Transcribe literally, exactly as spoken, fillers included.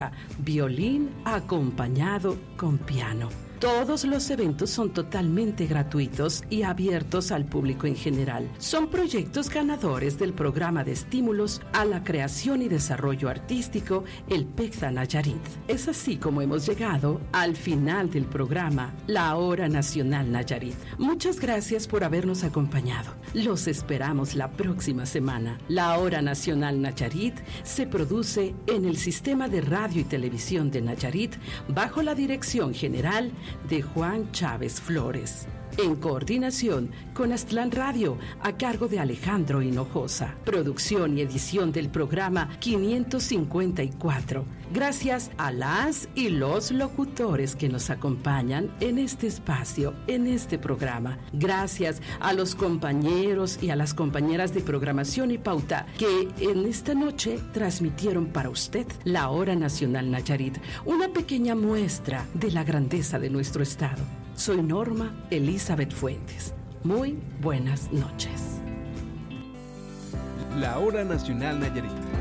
violín acompañado con piano. Todos los eventos son totalmente gratuitos y abiertos al público en general. Son proyectos ganadores del programa de estímulos a la creación y desarrollo artístico, el PECDA Nayarit. Es así como hemos llegado al final del programa La Hora Nacional Nayarit. Muchas gracias por habernos acompañado. Los esperamos la próxima semana. La Hora Nacional Nayarit se produce en el Sistema de Radio y Televisión de Nayarit bajo la dirección general de Juan Chávez Flores. En coordinación con Aztlán Radio, a cargo de Alejandro Hinojosa. Producción y edición del programa quinientos cincuenta y cuatro. Gracias a las y los locutores que nos acompañan en este espacio, en este programa. Gracias a los compañeros y a las compañeras de programación y pauta que en esta noche transmitieron para usted la Hora Nacional Nayarit, una pequeña muestra de la grandeza de nuestro estado. Soy Norma Elizabeth Fuentes. Muy buenas noches. La Hora Nacional Nayarit.